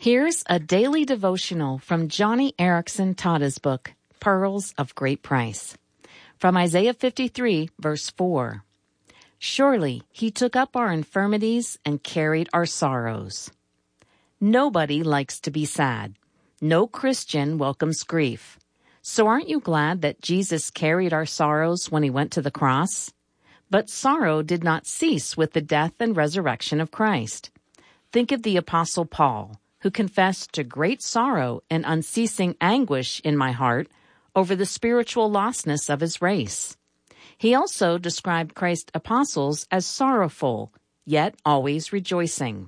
Here's a daily devotional from Joni Eareckson Tada's book, Pearls of Great Price. From Isaiah 53, verse 4. Surely he took up our infirmities and carried our sorrows. Nobody likes to be sad. No Christian welcomes grief. So aren't you glad that Jesus carried our sorrows when he went to the cross? But sorrow did not cease with the death and resurrection of Christ. Think of the Apostle Paul, who confessed to great sorrow and unceasing anguish in my heart over the spiritual lostness of his race. He also described Christ's apostles as sorrowful, yet always rejoicing.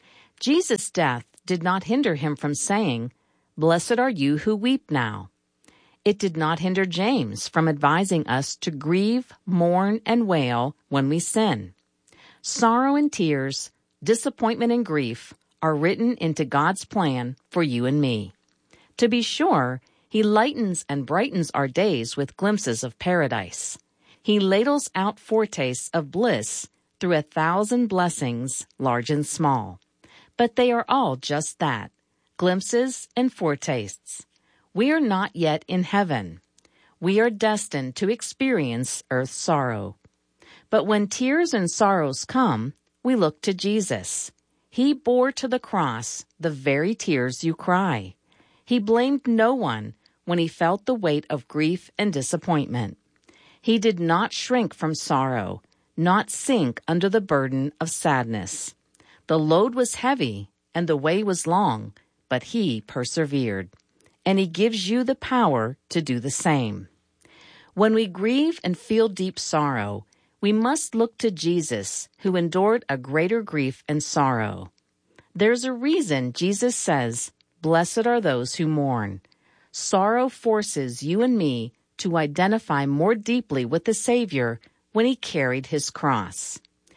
Jesus' death did not hinder him from saying, "Blessed are you who weep now." It did not hinder James from advising us to grieve, mourn, and wail when we sin. Sorrow and tears, disappointment and grief are written into God's plan for you and me. To be sure, he lightens and brightens our days with glimpses of paradise. He ladles out foretastes of bliss through 1,000 blessings, large and small. But they are all just that, glimpses and foretastes. We are not yet in heaven. We are destined to experience earth's sorrow. But when tears and sorrows come, we look to Jesus. He bore to the cross the very tears you cry. He blamed no one when he felt the weight of grief and disappointment. He did not shrink from sorrow, not sink under the burden of sadness. The load was heavy and the way was long, but he persevered. And he gives you the power to do the same. When we grieve and feel deep sorrow, we must look to Jesus, who endured a greater grief and sorrow. There's a reason Jesus says, "Blessed are those who mourn." Sorrow forces you and me to identify more deeply with the Savior when he carried his cross.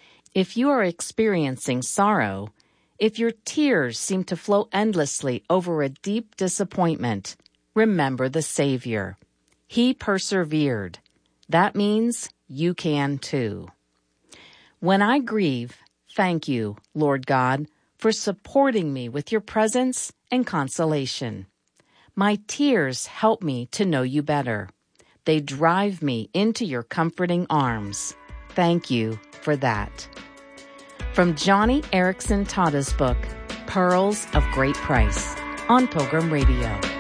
If you are experiencing sorrow, if your tears seem to flow endlessly over a deep disappointment, remember the Savior. He persevered. That means you can too. When I grieve, thank you, Lord God, for supporting me with your presence and consolation. My tears help me to know you better. They drive me into your comforting arms. Thank you for that. From Joni Eareckson Tada's book, Pearls of Great Price, on Pilgrim Radio.